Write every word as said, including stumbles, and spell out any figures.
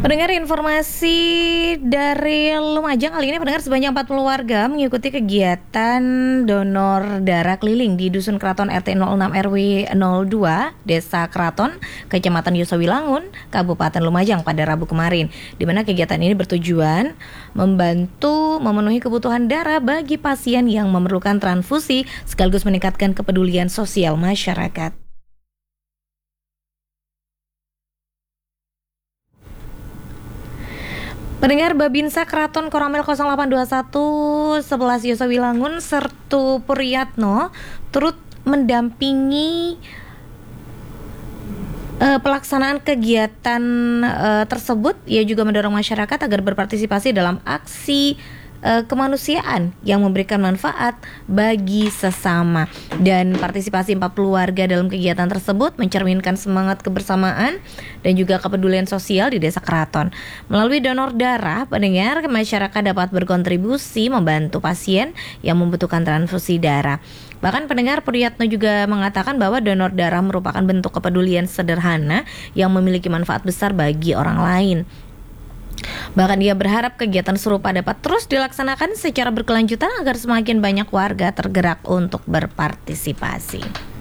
Pendengar, informasi dari Lumajang kali ini, pendengar, sebanyak empat puluh warga mengikuti kegiatan donor darah keliling di Dusun Keraton R T nol enam R W nol dua, Desa Keraton, Kecamatan Yosowilangun, Kabupaten Lumajang pada Rabu kemarin, di mana kegiatan ini bertujuan membantu memenuhi kebutuhan darah bagi pasien yang memerlukan transfusi sekaligus meningkatkan kepedulian sosial masyarakat. Pendengar, Babinsa Keraton Koramil nol delapan dua satu sebelas Yosowilangun Sertu Puryatno turut mendampingi uh, pelaksanaan kegiatan uh, tersebut. Ia juga mendorong masyarakat agar berpartisipasi dalam aksi uh, kemanusiaan yang memberikan manfaat bagi sesama. Dan partisipasi empat puluh warga dalam kegiatan tersebut mencerminkan semangat kebersamaan dan juga kepedulian sosial di Desa Keraton. Melalui donor darah, pendengar, masyarakat dapat berkontribusi membantu pasien yang membutuhkan transfusi darah. Bahkan pendengar, Puryatno juga mengatakan bahwa donor darah merupakan bentuk kepedulian sederhana yang memiliki manfaat besar bagi orang lain. Bahkan dia berharap kegiatan serupa dapat terus dilaksanakan secara berkelanjutan agar semakin banyak warga tergerak untuk berpartisipasi.